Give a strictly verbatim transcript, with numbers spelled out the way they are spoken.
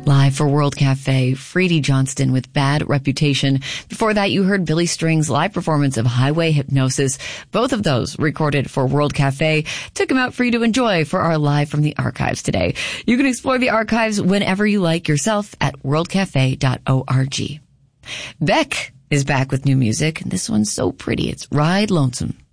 Live for World Cafe, Freddie Johnston with Bad Reputation. Before that, you heard Billy String's live performance of Highway Hypnosis. Both of those recorded for World Cafe. Took them out for you to enjoy for our Live from the Archives today. You can explore the archives whenever you like yourself at world cafe dot org. Beck is back with new music, and this one's so pretty. It's Ride Lonesome.